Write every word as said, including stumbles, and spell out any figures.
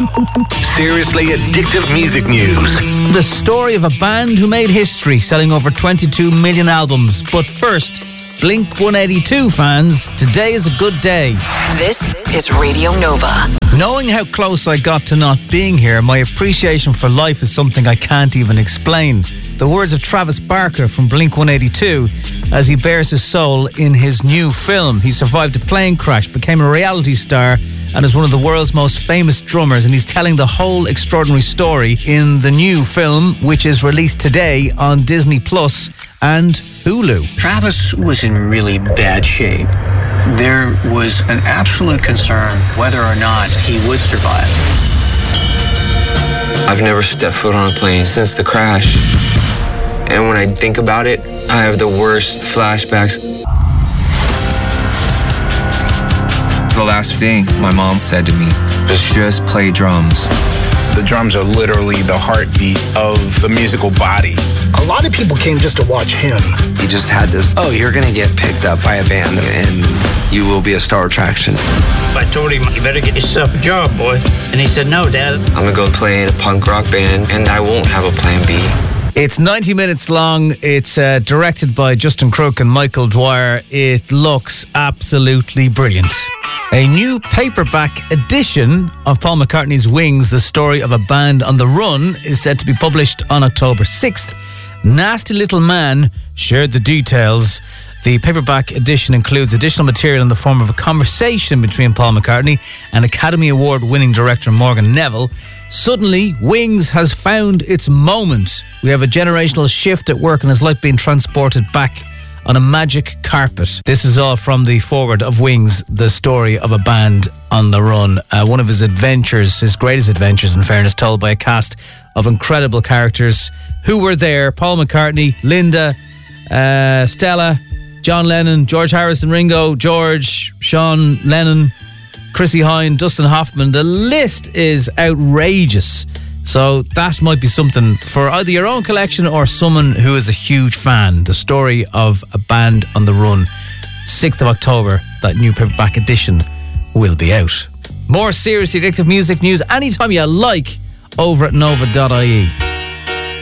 Seriously addictive music news. The story of a band who made history, selling over twenty-two million albums. But first, Blink one eighty-two fans, today is a good day. This is Radio Nova. Knowing how close I got to not being here, my appreciation for life is something I can't even explain. The words of Travis Barker from Blink one eighty-two as he bears his soul in his new film. He survived a plane crash, became a reality star, and is one of the world's most famous drummers, and he's telling the whole extraordinary story in the new film, which is released today on Disney Plus and Hulu. Travis was in really bad shape. There was an absolute concern whether or not he would survive. I've never stepped foot on a plane since the crash. And when I think about it, I have the worst flashbacks. The last thing my mom said to me was just play drums. The drums are literally the heartbeat of the musical body. A lot of people came just to watch him. He just had this, oh, you're going to get picked up by a band and you will be a star attraction. I told him, you better get yourself a job, boy. And he said, no, Dad. I'm going to go play in a punk rock band and I won't have a plan B. It's ninety minutes long. It's uh, directed by Justin Crook and Michael Dwyer. It looks absolutely brilliant. A new paperback edition of Paul McCartney's Wings, the story of a band on the run, is set to be published on October sixth. Nasty Little Man shared the details. The paperback edition includes additional material in the form of a conversation between Paul McCartney and Academy Award-winning director Morgan Neville. Suddenly, Wings has found its moment. We have a generational shift at work and it's like being transported back on a magic carpet. This is all from the foreword of Wings, the story of a band on the run. Uh, one of his adventures, his greatest adventures, in fairness, told by a cast of incredible characters who were there. Paul McCartney, Linda, uh, Stella, John Lennon, George Harrison, Ringo, George, Sean Lennon, Chrissie Hynde, Dustin Hoffman. The list is outrageous. So that might be something for either your own collection or someone who is a huge fan. The story of a band on the run. sixth of October, that new paperback edition will be out. More seriously addictive music news anytime you like over at nova dot I E.